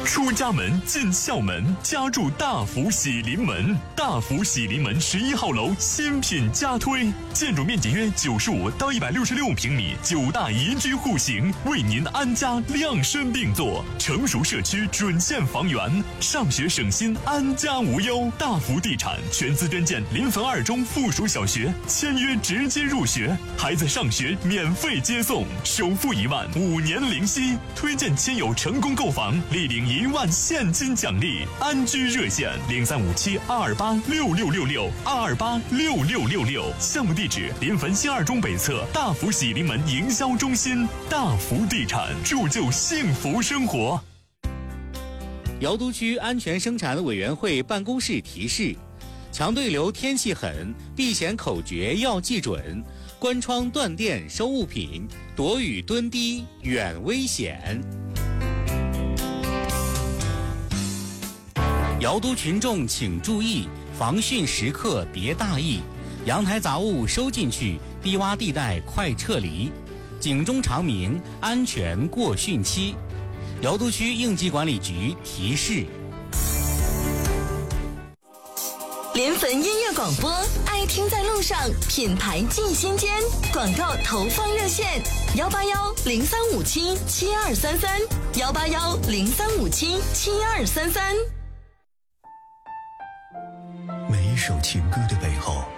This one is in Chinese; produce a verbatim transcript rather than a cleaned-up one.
出家门进校门，家住大福喜临门。大福喜临门十一号楼新品加推，建筑面积约九十五到一百六十六平米，九大宜居户型，为您安家量身定做。成熟社区准线房源，上学省心，安家无忧。大福地产全资捐建临汾二中附属小学，签约直接入学，孩子上学免费接送，首付一万，五年零息。推荐亲友成功购房，立领一万现金奖励。安居热线零三五七二二八六六六六二二八六六六六。项目地址临汾新二中北侧大福喜临门营销中心。大福地产，铸就幸福生活。 瑶都区安全生产委员会办公室提示：强对流天气狠，避险口诀要记准。关窗断电收物品，躲雨蹲低远危险。瑶都群众请注意，防汛时刻别大意，阳台杂物收进去，低洼地带快撤离。警钟长鸣，安全过汛期。瑶都区应急管理局提示。 临汾音乐广播，爱听在路上，品牌进心间。广告投放热线：幺八幺零三五七七二三三，幺八幺零三五七七二三三。 每一首情歌的背后，